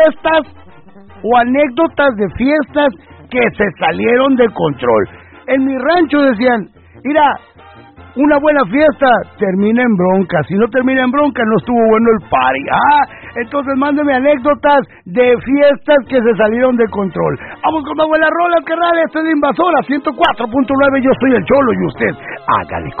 fiestas o anécdotas de fiestas que se salieron de control. En mi rancho decían, mira, una buena fiesta termina en bronca. Si no termina en bronca, no estuvo bueno el party. Entonces mándeme anécdotas de fiestas que se salieron de control. Vamos con una buena rola, carnal. Este es de Invasora 104.9. Yo soy el Cholo y usted hágale.